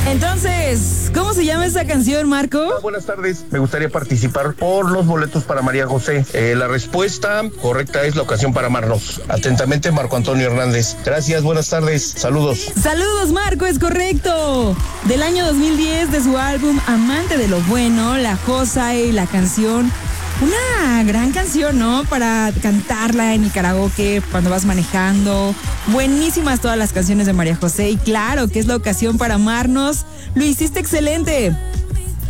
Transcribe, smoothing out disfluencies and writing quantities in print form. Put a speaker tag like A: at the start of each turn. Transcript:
A: Entonces, ¿cómo se llama esa canción, Marco?
B: Buenas tardes, me gustaría participar por los boletos para María José. La respuesta correcta es La ocasión para amarnos. Atentamente, Marco Antonio Hernández. Gracias, buenas tardes, saludos.
A: Saludos, Marco, es correcto. Del año 2010, de su álbum Amante de lo Bueno, La Josa y la canción. Una gran canción, ¿no? Para cantarla en el karaoke cuando vas manejando. Buenísimas todas las canciones de María José. Y claro que es la ocasión para amarnos. Lo hiciste excelente.